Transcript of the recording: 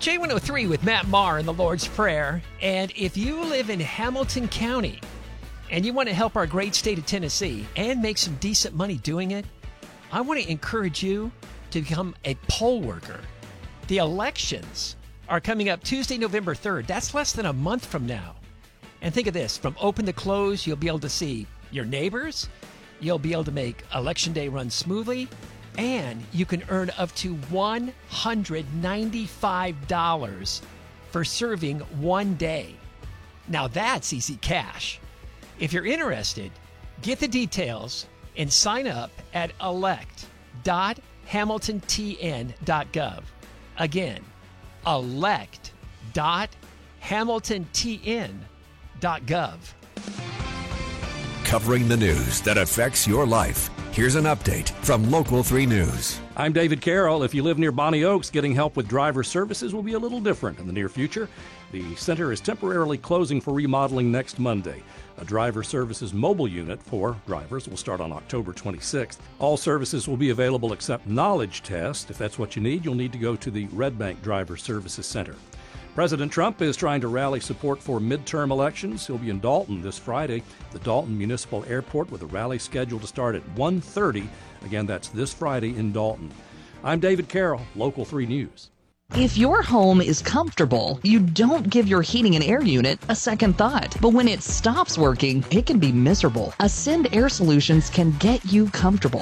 J103 with Matt Maher in the Lord's Prayer. And if you live in Hamilton County and you want to help our great state of Tennessee and make some decent money doing it, I want to encourage you to become a poll worker. The elections are coming up Tuesday, November 3rd. That's less than a month from now. And think of this, from open to close, you'll be able to see your neighbors, you'll be able to make Election Day run smoothly, and you can earn up to $195 for serving one day. Now that's easy cash. If you're interested, get the details and sign up at elect.hamiltontn.gov. Again, elect.hamiltontn.gov. Covering the news that affects your life. Here's an update from Local 3 News. I'm David Carroll. If you live near Bonnie Oaks, getting help with driver services will be a little different in the near future. The center is temporarily closing for remodeling next Monday. A driver services mobile unit for drivers will start on October 26th. All services will be available except knowledge test. If that's what you need, you'll need to go to the Red Bank Driver Services Center. President Trump is trying to rally support for midterm elections. He'll be in Dalton this Friday, the Dalton Municipal Airport, with a rally scheduled to start at 1:30. Again, that's this Friday in Dalton. I'm David Carroll, Local 3 News. If your home is comfortable, you don't give your heating and air unit a second thought. But when it stops working, it can be miserable. Ascend Air Solutions can get you comfortable.